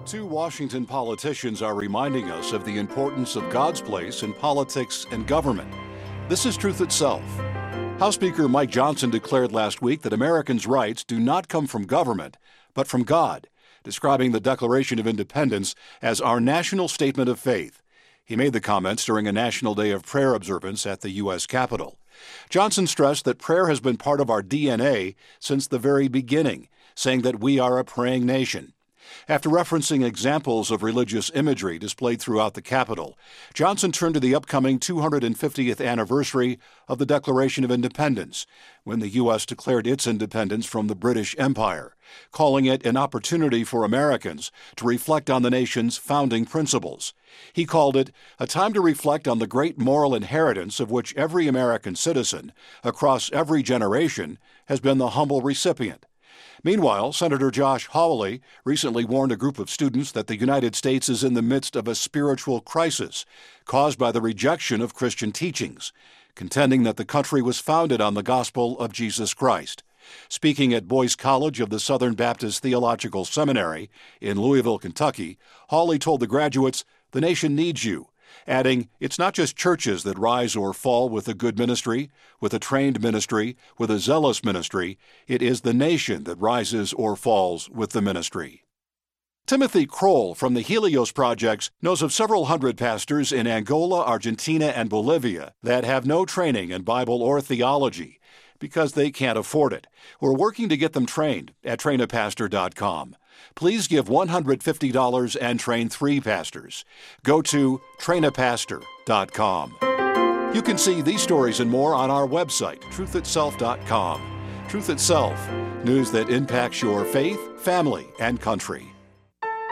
Two Washington politicians are reminding us of the importance of God's place in politics and government. This is Truth Itself. House Speaker Mike Johnson declared last week that Americans' rights do not come from government, but from God, describing the Declaration of Independence as our national statement of faith. He made the comments during a National Day of Prayer observance at the U.S. Capitol. Johnson stressed that prayer has been part of our DNA since the very beginning, saying that we are a praying nation. After referencing examples of religious imagery displayed throughout the Capitol, Johnson turned to the upcoming 250th anniversary of the Declaration of Independence, when the U.S. declared its independence from the British Empire, calling it an opportunity for Americans to reflect on the nation's founding principles. He called it a time to reflect on the great moral inheritance of which every American citizen, across every generation, has been the humble recipient. Meanwhile, Senator Josh Hawley recently warned a group of students that the United States is in the midst of a spiritual crisis caused by the rejection of Christian teachings, contending that the country was founded on the gospel of Jesus Christ. Speaking at Boyce College of the Southern Baptist Theological Seminary in Louisville, Kentucky, Hawley told the graduates, "The nation needs you," adding, "It's not just churches that rise or fall with a good ministry, with a trained ministry, with a zealous ministry. It is the nation that rises or falls with the ministry." Timothy Kroll from the Helios Projects knows of several hundred pastors in Angola, Argentina, and Bolivia that have no training in Bible or theology because they can't afford it. We're working to get them trained at trainapastor.com. Please give $150 and train 3 pastors. Go to trainapastor.com. You can see these stories and more on our website, truthitself.com. Truth Itself, news that impacts your faith, family, and country.